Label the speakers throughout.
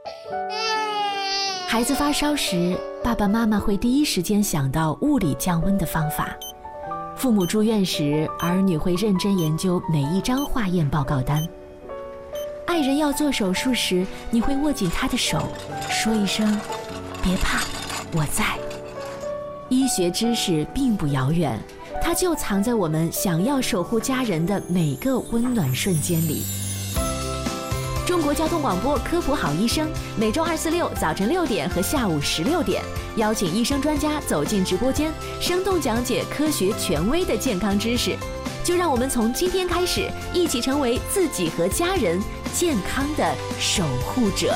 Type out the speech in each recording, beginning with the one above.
Speaker 1: 孩子发烧时，爸爸妈妈会第一时间想到物理降温的方法。父母住院时，儿女会认真研究每一张化验报告单。爱人要做手术时，你会握紧他的手，说一声别怕，我在。医学知识并不遥远，它就藏在我们想要守护家人的每个温暖瞬间里。中国交通广播科普好医生，每周2、4、6早晨6点和下午16点，邀请医生专家走进直播间，生动讲解科学权威的健康知识。就让我们从今天开始，一起成为自己和家人健康的守护者。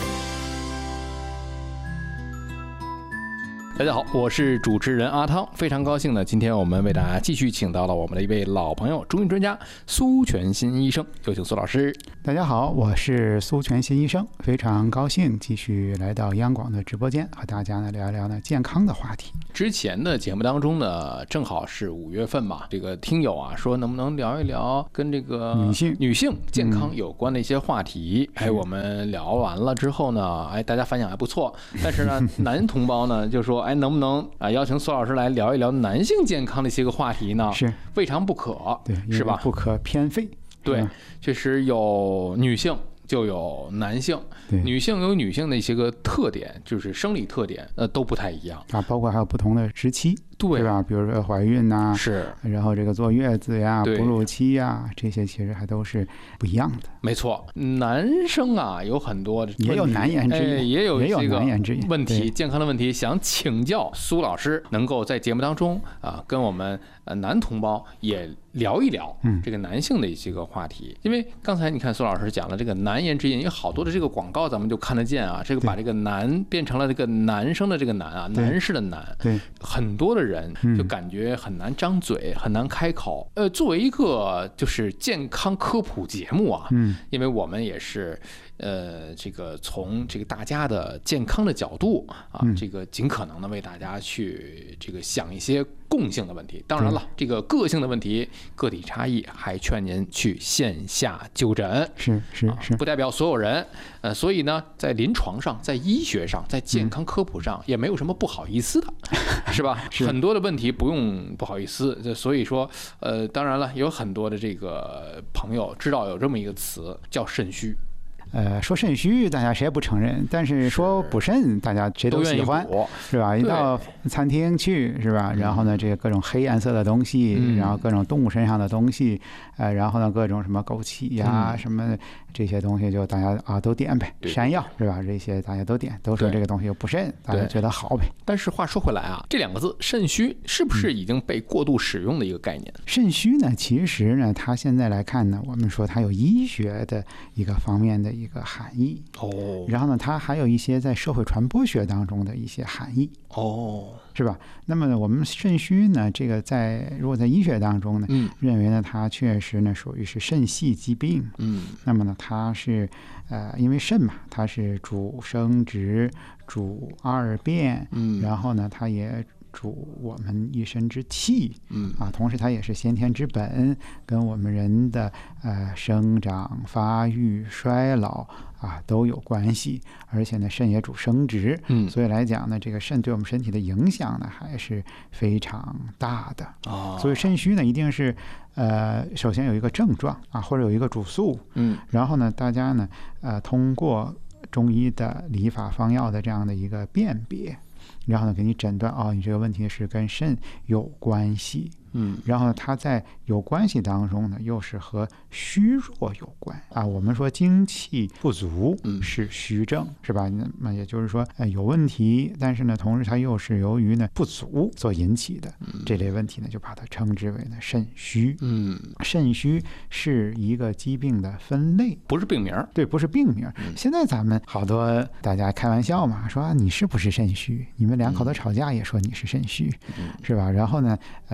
Speaker 2: 大家好，我是主持人阿汤，非常高兴呢，今天我们为大家继续请到了我们的一位老朋友，中医专家苏全新医生，有请苏老师。
Speaker 3: 大家好，我是苏全新医生，非常高兴继续来到央广的直播间，和大家呢聊一聊呢健康的话题。
Speaker 2: 之前的节目当中呢，正好是5月份嘛，这个听友啊说能不能聊一聊跟这个女性健康有关的一些话题。我们聊完了之后呢，大家反响还不错，但是呢，男同胞呢就说，能不能邀请苏老师来聊一聊男性健康的一些个话题呢？是未尝不可，
Speaker 3: 对，
Speaker 2: 是吧？
Speaker 3: 不可偏废。
Speaker 2: 对，确实有女性就有男性，女性有女性的一些个特点，就是生理特点，都不太一样
Speaker 3: 啊，包括还有不同的时期，对吧？比如说怀孕呐，
Speaker 2: 是，
Speaker 3: 然后这个坐月子呀、哺乳期呀，这些其实还都是不一样的。
Speaker 2: 没错，男生啊有很多
Speaker 3: 也有难言之隐，
Speaker 2: 也有这个问题，
Speaker 3: 健
Speaker 2: 康的问题，想请教苏老师，能够在节目当中跟我们男同胞也聊一聊这个男性的一些个话题。因为刚才你看苏老师讲了这个难言之隐，有好多的这个广告咱们就看得见啊，这个把这个男变成了这个男生的这个男啊，男士的男，
Speaker 3: 对，
Speaker 2: 很多的人就感觉很难张嘴，很难开口。作为一个就是健康科普节目啊，因为我们也是这个从这个大家的健康的角度啊，这个尽可能的为大家去这个想一些共性的问题。当然了，这个个性的问题、个体差异，还劝您去线下就诊，
Speaker 3: 是，
Speaker 2: 不代表所有人。所以呢，在临床上、在医学上、在健康科普上，也没有什么不好意思的，是吧？很多的问题不用不好意思。所以说，当然了，有很多的这个朋友知道有这么一个词叫肾虚。
Speaker 3: 说肾虚大家谁也不承认，但是说补肾大家谁都喜欢，是吧？一到餐厅去，是吧？然后呢，这个各种黑颜色的东西，然后各种动物身上的东西，然后呢，各种什么枸杞呀，什么这些东西，就大家都点呗。山药是吧？这些大家都点，都说这个东西有补肾，大家觉得好呗。
Speaker 2: 但是话说回来啊，这2个字肾虚是不是已经被过度使用的一个概念？
Speaker 3: 肾虚呢，其实呢，它现在来看呢，我们说它有医学的一个方面的一个含义然后呢，它还有一些在社会传播学当中的一些含义是吧？那么呢，我们肾虚呢，这个如果在医学当中呢，认为呢，它确实呢属于是肾系疾病。那么呢，它是因为肾嘛，它是主生殖、主二便，然后呢，它也主我们一身之气，同时它也是先天之本，跟我们人的生长、发育、衰老都有关系。而且呢，肾也主生殖，所以来讲呢，这个肾对我们身体的影响呢还是非常大的。所以肾虚呢，一定是首先有一个症状或者有一个主诉，然后呢，大家呢通过中医的理法方药的这样的一个辨别，然后呢，给你诊断你这个问题是跟肾有关系。然后呢，它在有关系当中呢，又是和虚弱有关我们说精气不足是虚症，是吧？那也就是说有问题，但是呢，同时它又是由于呢不足所引起的这类问题呢，就把它称之为呢肾虚。肾虚是一个疾病的分类，
Speaker 2: 不是病名。
Speaker 3: 对，不是病名。现在咱们好多大家开玩笑嘛，说你是不是肾虚？你们2口子吵架也说你是肾虚，是吧？然后呢，有的时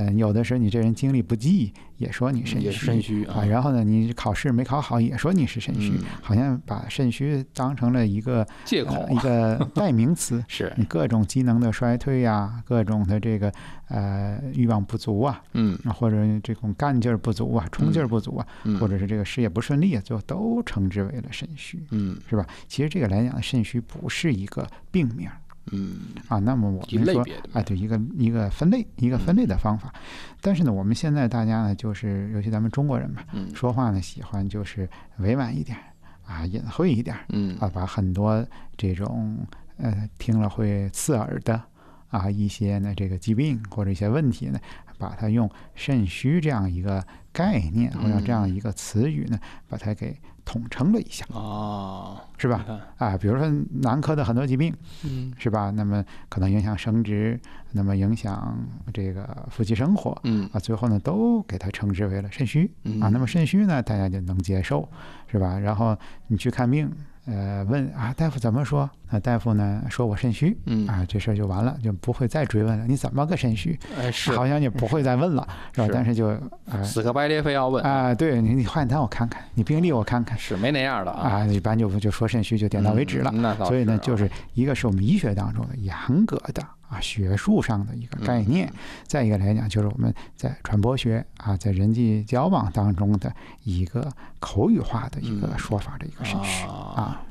Speaker 3: 时你这人精力不济，也说你肾虚啊。然后呢，你考试没考好，也说你是肾虚，好像把肾虚当成了一个
Speaker 2: 借口，
Speaker 3: 一个代名词。
Speaker 2: 是
Speaker 3: 你各种机能的衰退呀，各种的这个欲望不足啊，或者这种干劲儿不足啊，冲劲儿不足啊，或者是这个事业不顺利啊，就都称之为了肾虚，是吧？其实这个来讲，肾虚不是一个病名。那么我们说对一个分类的方法，但是呢，我们现在大家呢，就是尤其咱们中国人嘛，说话呢喜欢就是委婉一点隐晦一点把很多这种听了会刺耳的一些呢这个疾病或者一些问题呢，把它用肾虚这样一个概念或者这样一个词语呢，把它给统称了一下是吧？比如说男科的很多疾病，是吧？那么可能影响生殖，那么影响这个夫妻生活，最后呢都给它称之为了肾虚那么肾虚呢，大家就能接受，是吧？然后你去看病。问大夫怎么说？大夫呢说我肾虚这事儿就完了，就不会再追问了。你怎么个肾虚？
Speaker 2: 是
Speaker 3: 好像也不会再问了，是吧？但是就
Speaker 2: 死磕白咧非要问
Speaker 3: 对你化验单我看看，你病历我看看，
Speaker 2: 是没那样的
Speaker 3: 一般就说肾虚就点到为止了。所以呢，就是一个是我们医学当中的严格的学术上的一个概念，再一个来讲就是我们在传播学在人际交往当中的一个口语化的一个说法的一个肾虚